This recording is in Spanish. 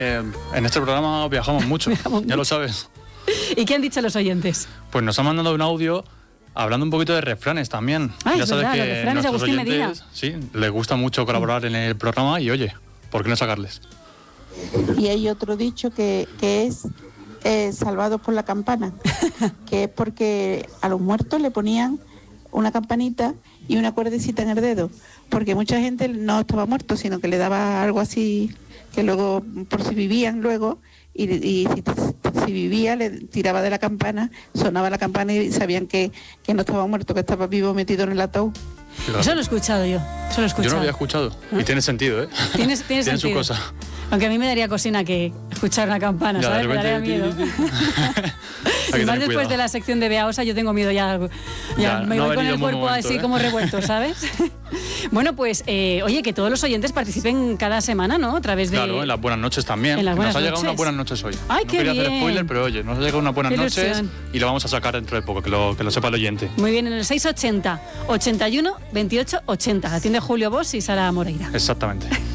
En este programa viajamos mucho, ya lo sabes. ¿Y qué han dicho los oyentes? Pues nos han mandado un audio hablando un poquito de refranes también. Ya sabes verdad, que los refranes de Agustín oyentes, Medina. Sí, les gusta mucho colaborar en el programa y oye, ¿por qué no sacarles? Y hay otro dicho que es salvados por la campana, que es porque a los muertos le ponían una campanita y una cuerdecita en el dedo, porque mucha gente no estaba muerto, sino que le daba algo así, que luego, por si vivían luego, y si vivía, le tiraba de la campana, sonaba la campana y sabían que no estaba muerto, que estaba vivo metido en el ataúd. Claro. Eso lo he escuchado yo. Yo no lo había escuchado. Y tiene sentido, ¿eh? Tiene sentido. Su cosa. Aunque a mí me daría cosina que escuchar una campana, ¿sabes? Me daría miedo. Y más después de la sección de Beaosa, yo tengo miedo ya me voy con el cuerpo así como revuelto, ¿sabes? Bueno, pues, oye, que todos los oyentes participen cada semana, ¿no? A través de... Claro, en las buenas noches también. En las buenas nos ha llegado noches. unas buenas noches hoy. ¡Ay, no qué quería bien! hacer spoiler, pero oye, nos ha llegado unas buenas noches y lo vamos a sacar dentro de poco, que lo sepa el oyente. Muy bien, en el 680 81 28 80. Atiende Julio Bosch y Sara Moreira. Exactamente.